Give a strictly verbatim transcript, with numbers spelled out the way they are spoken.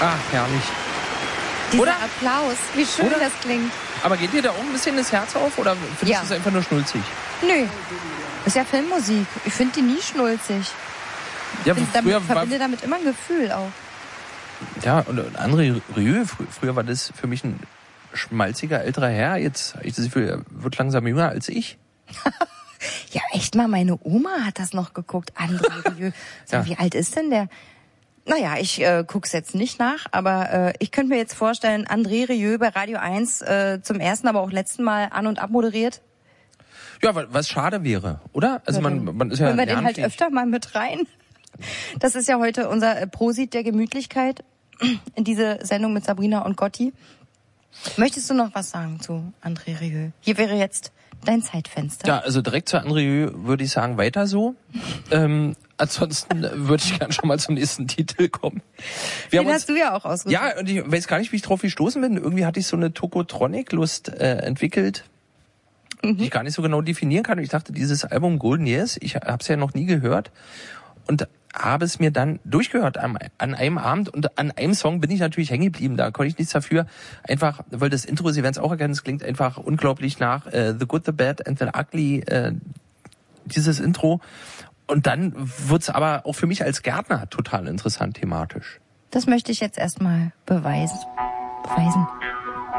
Ach, herrlich. Dieser Oder? Applaus, wie schön Oder? das klingt. Aber geht dir da auch ein bisschen das Herz auf oder findest Ja. du es einfach nur schnulzig? Nö, ist ja Filmmusik. Ich finde die nie schnulzig. Ja, Ich früher damit, war, verbinde damit immer ein Gefühl auch. ja, und André Rieu, frü- früher war das für mich ein schmalziger älterer Herr. Jetzt habe ich das Gefühl, er wird langsam jünger als ich. Ja, echt mal, meine Oma hat das noch geguckt. André Rieu. So, Ja. Wie alt ist denn der? Naja, ich äh, guck's jetzt nicht nach, aber äh, ich könnte mir jetzt vorstellen, André Rieu bei Radio eins äh, zum ersten, aber auch letzten Mal an- und abmoderiert. Ja, wa- was schade wäre, oder? Also man, man ist ja Holen wir den halt lernfähig. öfter mal mit rein. Das ist ja heute unser äh, Prosit der Gemütlichkeit in diese Sendung mit Sabrina und Gotti. Möchtest du noch was sagen zu André Rieu? Hier wäre jetzt dein Zeitfenster. Ja, also direkt zu André Rieu würde ich sagen, weiter so. ähm, ansonsten würde ich gerne schon mal zum nächsten Titel kommen. Wir Den haben hast du ja auch ausgesucht. Ja, und ich weiß gar nicht, wie ich drauf gestoßen bin. Irgendwie hatte ich so eine Tokotronic-Lust äh, entwickelt, Mhm. die ich gar nicht so genau definieren kann. Und ich dachte, dieses Album Golden Years, ich habe es ja noch nie gehört und habe es mir dann durchgehört an, an einem Abend und an einem Song bin ich natürlich hängen geblieben. Da konnte ich nichts dafür. Einfach, weil das Intro, Sie werden es auch erkennen, es klingt einfach unglaublich nach äh, The Good, The Bad and The Ugly, äh, dieses Intro. Und dann wird's aber auch für mich als Gärtner total interessant thematisch. Das möchte ich jetzt erstmal beweisen. beweisen.